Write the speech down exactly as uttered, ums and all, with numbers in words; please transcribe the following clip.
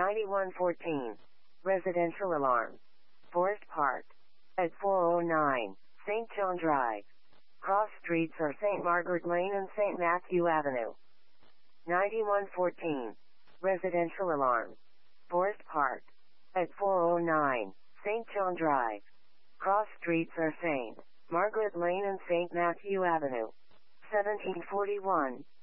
ninety-one fourteen. Residential alarm. Forest Park. At four oh nine. Saint John Drive. Cross streets are Saint Margaret Lane and Saint Matthew Avenue. ninety-one fourteen. Residential alarm. Forest Park. At four oh nine. Saint John Drive. Cross streets are Saint Margaret Lane and Saint Matthew Avenue. seventeen forty-one.